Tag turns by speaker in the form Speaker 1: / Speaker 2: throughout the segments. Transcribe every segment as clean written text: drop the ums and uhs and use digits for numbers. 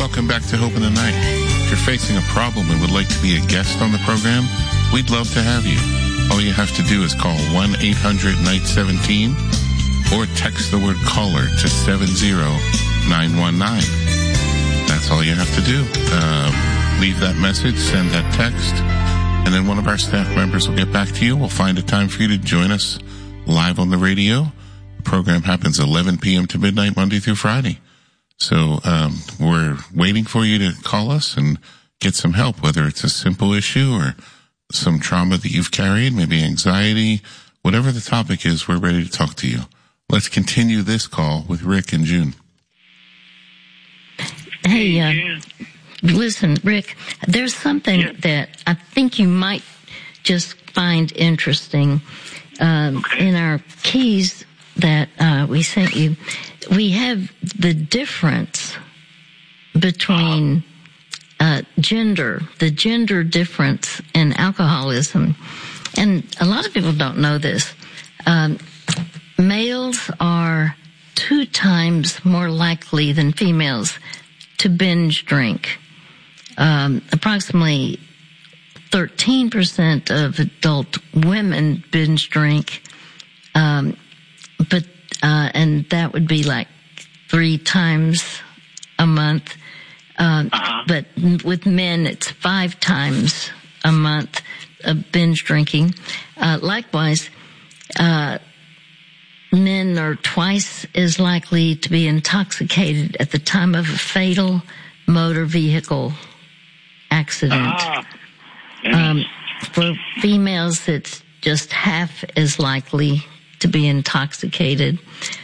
Speaker 1: welcome back to Hope in the Night. If you're facing a problem and would like to be a guest on the program, we'd love to have you. All you have to do is call 1-800-NIGHT-17 or text the word caller to 70919. That's all you have to do. Leave that message, send that text, and then one of our staff members will get back to you. We'll find a time for you to join us live on the radio. The program happens 11 p.m. to midnight, Monday through Friday. So we're waiting for you to call us and get some help, whether it's a simple issue or some trauma that you've carried, maybe anxiety, whatever the topic is, we're ready to talk to you. Let's continue this call with Rick and June.
Speaker 2: Hey, listen, Rick, there's something that I think you might just find interesting in our keys that we sent you. We have the difference between gender, the gender difference in alcoholism. And a lot of people don't know this. Males are 2 times more likely than females to binge drink. Approximately 13% of adult women binge drink, and that would be like 3 times a month. But with men, it's 5 times a month of binge drinking. Likewise, men are twice as likely to be intoxicated at the time of a fatal motor vehicle accident. For females, it's just half as likely to be intoxicated.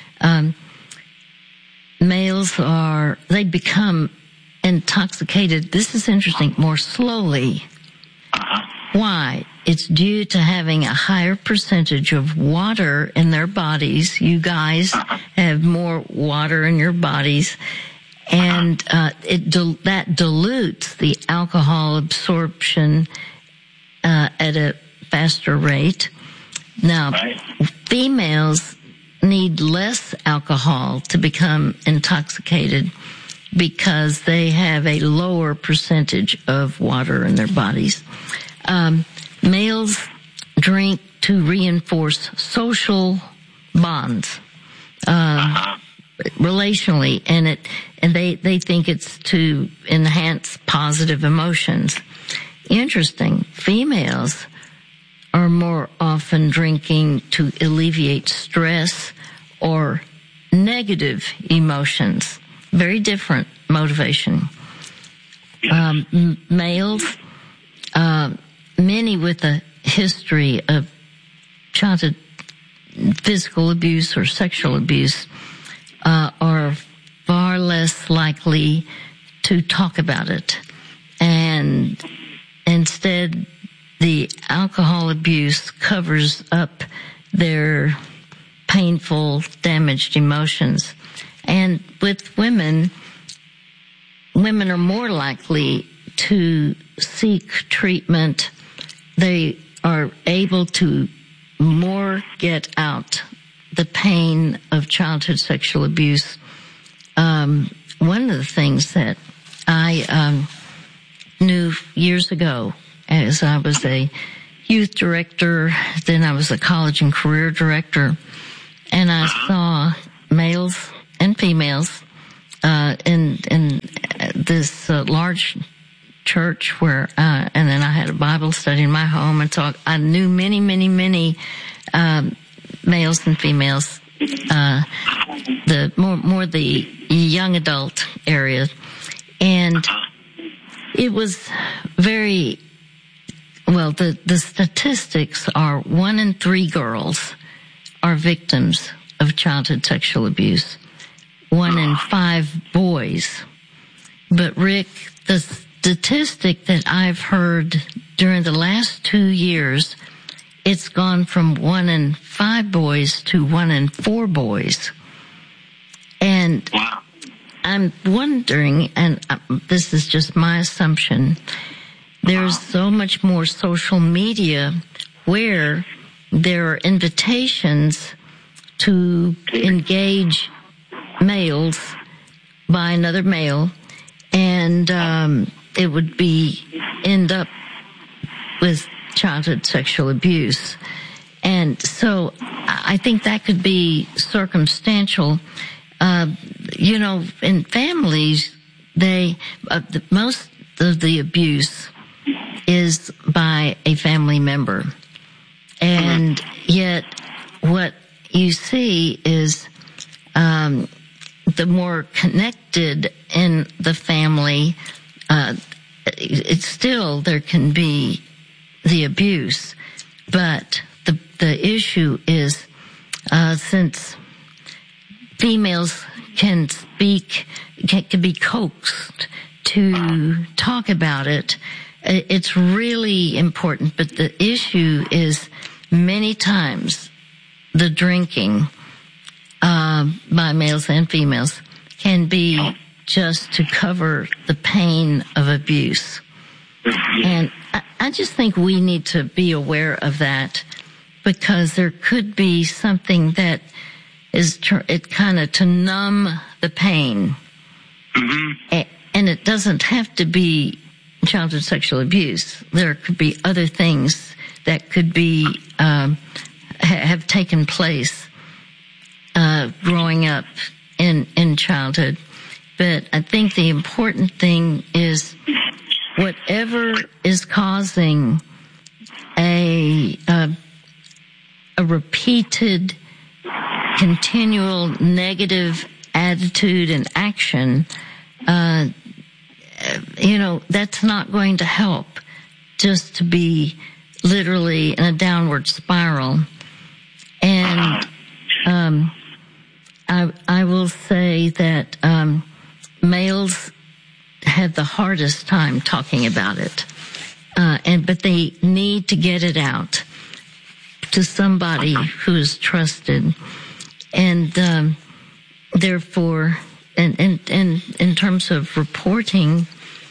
Speaker 2: Males they become intoxicated, this is interesting, more slowly. Why? It's due to having a higher percentage of water in their bodies. You guys have more water in your bodies, and that dilutes the alcohol absorption at a faster rate. Now, females need less alcohol to become intoxicated because they have a lower percentage of water in their bodies. Males drink to reinforce social bonds, relationally, and they think it's to enhance positive emotions. Interesting. Females are more often drinking to alleviate stress or negative emotions. Very different motivation. Males, many with a history of childhood physical abuse or sexual abuse, are far less likely to talk about it. And instead, the alcohol abuse covers up their painful, damaged emotions. And with women are more likely to seek treatment. They are able to more get out the pain of childhood sexual abuse. One of the things that I knew years ago, as I was a youth director, then I was a college and career director, and I saw males and females in this large church where, and then I had a Bible study in my home, and so I knew many males and females, the more the young adult area, and it was very well. The statistics are 1 in 3 girls are victims of childhood sexual abuse. 1 in 5 boys. But Rick, the statistic that I've heard during the last 2 years, it's gone from 1 in 5 boys to 1 in 4 boys. And I'm wondering, and this is just my assumption, there's so much more social media where there are invitations to engage males by another male, and it would end up with childhood sexual abuse. And so I think that could be circumstantial. In families, most of the abuse is by a family member. And yet what you see is the more connected in the family, there can be the abuse. But the issue is, since females can be coaxed to talk about it, it's really important. But the issue is many times the drinking by males and females can be just to cover the pain of abuse. And I just think we need to be aware of that, because there could be something that is kind of to numb the pain. Mm-hmm. And it doesn't have to be childhood sexual abuse. There could be other things that could be have taken place growing up in childhood. But I think the important thing is whatever is causing a repeated, continual negative attitude and action, that's not going to help just to be literally in a downward spiral. And I will say that males have the hardest time talking about it, but they need to get it out to somebody who is trusted, and therefore, and in terms of reporting,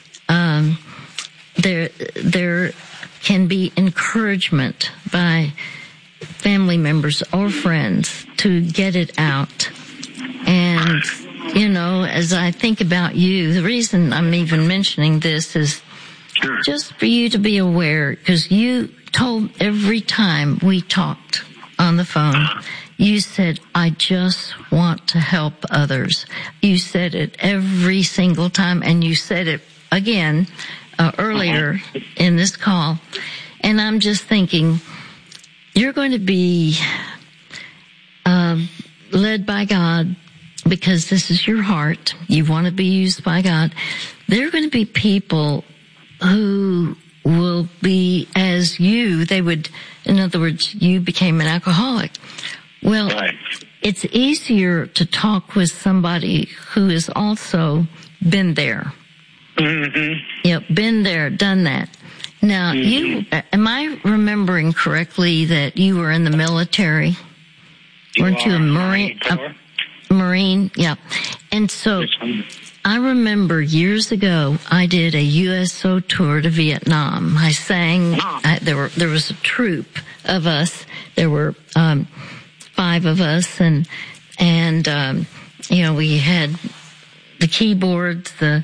Speaker 2: there can be encouragement by family members or friends to get it out. And as I think about you, the reason I'm even mentioning this is just for you to be aware, because you told every time we talked on the phone, you said, I just want to help others. You said it every single time, and you said it again earlier in this call. And I'm just thinking, you're going to be led by God, because this is your heart. You want to be used by God. There are going to be people who will be as you. They would, in other words, you became an alcoholic. Well, right. It's easier to talk with somebody who has also been there. Mm-hmm. Been there, done that. Now, am I remembering correctly that you were in the military? Weren't you a Marine? Marine, yeah. And so I remember years ago, I did a USO tour to Vietnam. I sang, there was a troop of us. There were 5 of us, and we had the keyboards, the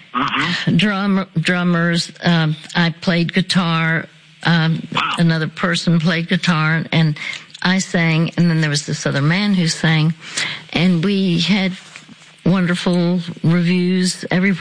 Speaker 2: drummers. I played guitar. Another person played guitar, and I sang, and then there was this other man who sang, and we had wonderful reviews everywhere.